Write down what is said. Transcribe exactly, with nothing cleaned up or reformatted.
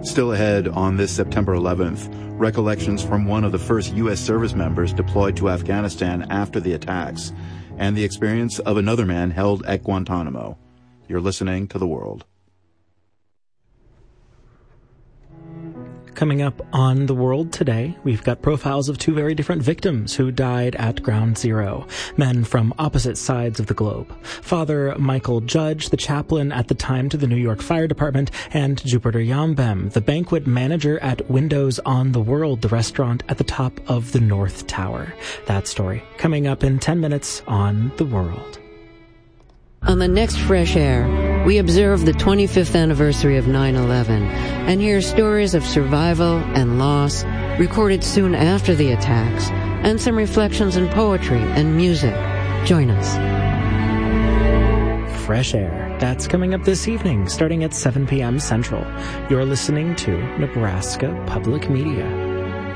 Still ahead on this September eleventh, recollections from one of the first U S service members deployed to Afghanistan after the attacks, and the experience of another man held at Guantanamo. You're listening to The World. Coming up on The World today, we've got profiles of two very different victims who died at Ground Zero, men from opposite sides of the globe. Father Michael Judge, the chaplain at the time to the New York Fire Department, and Jupiter Yambem, the banquet manager at Windows on the World, the restaurant at the top of the North Tower. That story coming up in ten minutes on The World. On the next Fresh Air, we observe the twenty-fifth anniversary of nine eleven and hear stories of survival and loss recorded soon after the attacks, and some reflections in poetry and music. Join us. Fresh Air. That's coming up this evening, starting at seven p.m. Central. You're listening to Nebraska Public Media.